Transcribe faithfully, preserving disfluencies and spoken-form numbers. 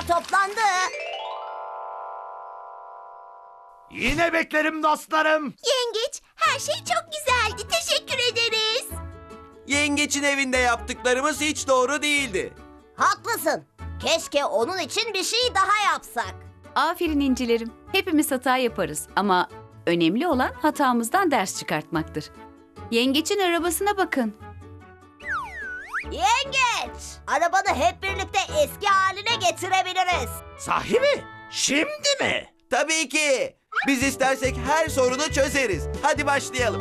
Ekipler toplandı. Yine beklerim dostlarım. Yengeç, her şey çok güzeldi. Teşekkür ederiz. Yengeçin evinde yaptıklarımız hiç doğru değildi. Haklısın. Keşke onun için bir şey daha yapsak. Aferin incilerim. Hepimiz hata yaparız ama önemli olan hatamızdan ders çıkartmaktır. Yengeçin arabasına bakın. Yengeç, arabanı hep birlikte eski haline getirebiliriz. Sahi mi? Şimdi mi? Tabii ki. Biz istersek her sorunu çözeriz. Hadi başlayalım.